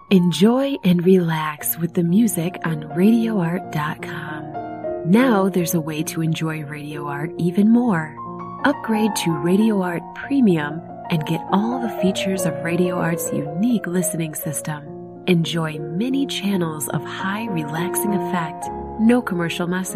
Enjoy and relax with the music on RadioArt.com. Now there's a way to enjoy Radio Art even more. Upgrade to Radio Art Premium and get all the features of Radio Art's unique listening system. Enjoy many channels of high relaxing effect, no commercial message.